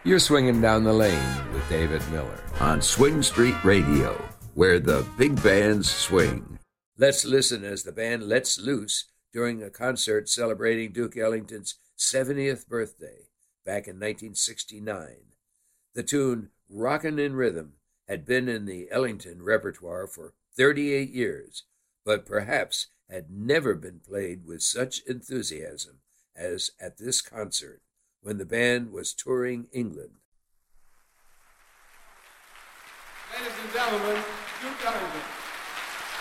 You're swinging down the lane with David Miller on Swing Street Radio, where the big bands swing. Let's listen as the band lets loose during a concert celebrating Duke Ellington's 70th birthday back in 1969. The tune Rockin' in Rhythm had been in the Ellington repertoire for 38 years, but perhaps had never been played with such enthusiasm as at this concert, when the band was touring England. Ladies and gentlemen, Duke Ellington.